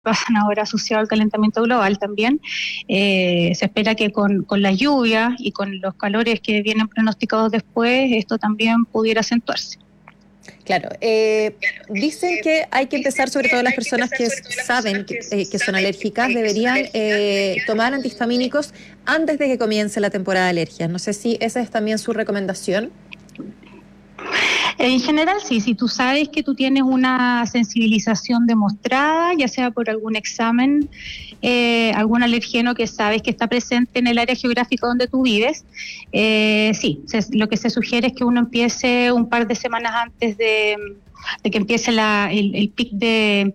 pasan ahora asociados al calentamiento global también. Se espera que con la lluvia y con los calores que vienen pronosticados después, esto también pudiera acentuarse. Claro, dicen que hay que empezar, sobre todo las personas que saben que son alérgicas, deberían tomar antihistamínicos antes de que comience la temporada de alergias. No sé si esa es también su recomendación. En general, sí, si tú sabes que tú tienes una sensibilización demostrada, ya sea por algún examen, algún alergeno que sabes que está presente en el área geográfica donde tú vives, sí, lo que se sugiere es que uno empiece un par de semanas antes de que empiece el pic de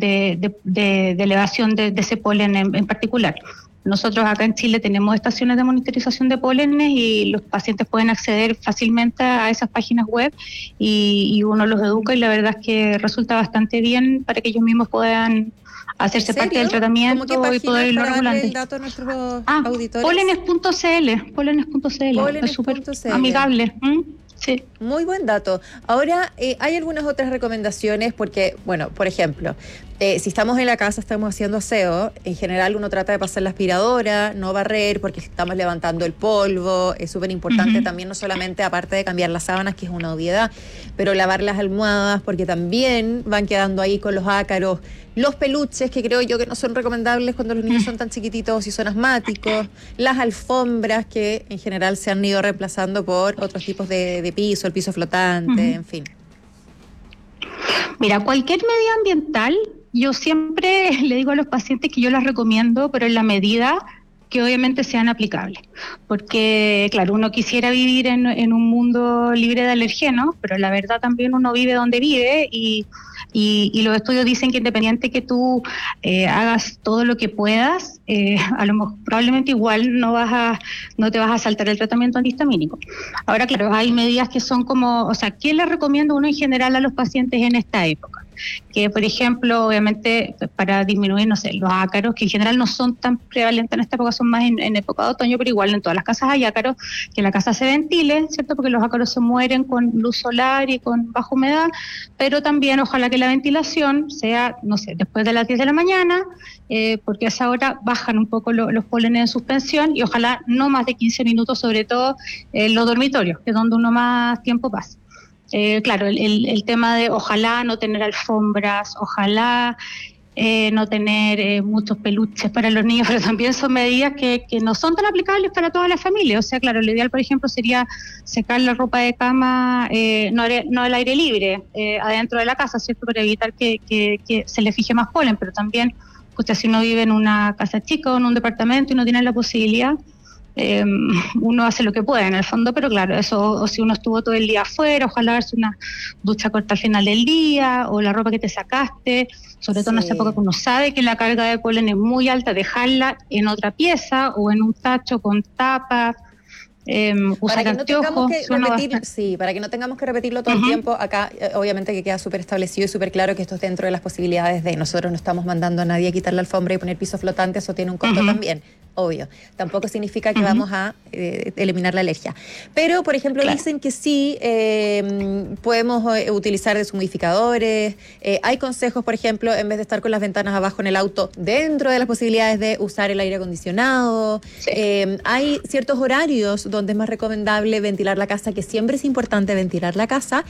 elevación de ese polen en particular. Nosotros acá en Chile tenemos estaciones de monitorización de pólenes y los pacientes pueden acceder fácilmente a esas páginas web y uno los educa y la verdad es que resulta bastante bien para que ellos mismos puedan hacerse parte del tratamiento y poder irlo regulando. El dato a nuestros auditores. Pólenes.cl, es súper amigable. Sí. Muy buen dato. Ahora, hay algunas otras recomendaciones porque, bueno, por ejemplo, si estamos en la casa, estamos haciendo aseo, en general uno trata de pasar la aspiradora, no barrer porque estamos levantando el polvo, es súper importante también, no solamente aparte de cambiar las sábanas, que es una obviedad, pero lavar las almohadas porque también van quedando ahí con los ácaros, los peluches que creo yo que no son recomendables cuando los niños son tan chiquititos y son asmáticos, las alfombras que en general se han ido reemplazando por otros tipos de piso, el piso flotante, en fin. Mira, cualquier medida ambiental, yo siempre le digo a los pacientes que yo las recomiendo, pero en la medida que obviamente sean aplicables. Porque, claro, uno quisiera vivir en un mundo libre de alergenos, pero la verdad también uno vive donde vive y los estudios dicen que independiente que tú hagas todo lo que puedas, a lo mejor probablemente igual no te vas a saltar el tratamiento antihistamínico. Ahora, claro, hay medidas que son como, o sea, ¿qué le recomiendo uno en general a los pacientes en esta época? Que, por ejemplo, obviamente, para disminuir, no sé, los ácaros, que en general no son tan prevalentes en esta época, son más en época de otoño, pero igual en todas las casas hay ácaros, que la casa se ventile, ¿cierto? Porque los ácaros se mueren con luz solar y con baja humedad, pero también ojalá que la ventilación sea, no sé, después de las 10 de la mañana, porque a esa hora bajan un poco los pólenes en suspensión y ojalá no más de 15 minutos, sobre todo en los dormitorios, que es donde uno más tiempo pasa. Claro, el tema de ojalá no tener alfombras, ojalá no tener muchos peluches para los niños, pero también son medidas que no son tan aplicables para toda la familia. O sea, claro, lo ideal, por ejemplo, sería secar la ropa de cama, no al aire libre, adentro de la casa, ¿cierto? Para evitar que se le fije más polen, pero también, si uno vive en una casa chica o en un departamento y no tiene la posibilidad, uno hace lo que puede en el fondo, pero claro, eso, o si uno estuvo todo el día afuera, ojalá darse una ducha corta al final del día, o la ropa que te sacaste, sobre todo en esta época que uno sabe que la carga de polen es muy alta, dejarla en otra pieza o en un tacho con tapas. Para que no tengamos que repetir, para que no tengamos que repetirlo todo el tiempo, acá obviamente que queda súper establecido y súper claro que esto es dentro de las posibilidades de nosotros no estamos mandando a nadie a quitar la alfombra y poner piso flotante, eso tiene un costo también, obvio. Tampoco significa que vamos a eliminar la alergia. Pero, por ejemplo, dicen que sí podemos utilizar deshumidificadores, hay consejos, por ejemplo, en vez de estar con las ventanas abajo en el auto, dentro de las posibilidades de usar el aire acondicionado, hay ciertos horarios donde es más recomendable ventilar la casa, que siempre es importante ventilar la casa,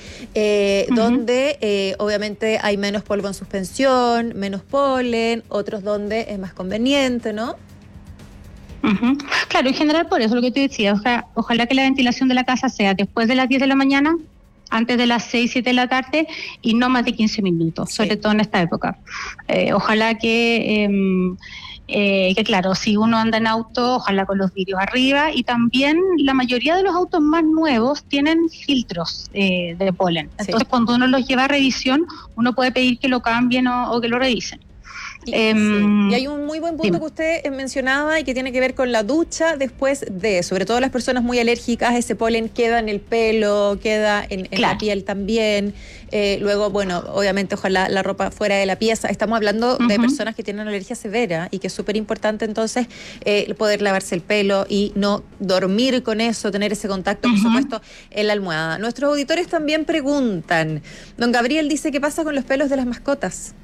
donde obviamente hay menos polvo en suspensión, menos polen, otros donde es más conveniente, ¿no? Claro, en general por eso lo que te decía, ojalá que la ventilación de la casa sea después de las 10 de la mañana, antes de las 6, 7 de la tarde y no más de 15 minutos, sobre todo en esta época. Ojalá que claro, si uno anda en auto, ojalá con los vidrios arriba, y también la mayoría de los autos más nuevos tienen filtros de polen. Entonces, cuando uno los lleva a revisión, uno puede pedir que lo cambien o que lo revisen. Y hay un muy buen punto que usted mencionaba y que tiene que ver con la ducha después de, sobre todo las personas muy alérgicas, ese polen queda en el pelo, queda en la piel también. Luego, bueno, obviamente ojalá la ropa fuera de la pieza. Estamos hablando de personas que tienen alergia severa y que es súper importante entonces poder lavarse el pelo y no dormir con eso, tener ese contacto, por supuesto, en la almohada. Nuestros auditores también preguntan, don Gabriel dice, ¿qué pasa con los pelos de las mascotas?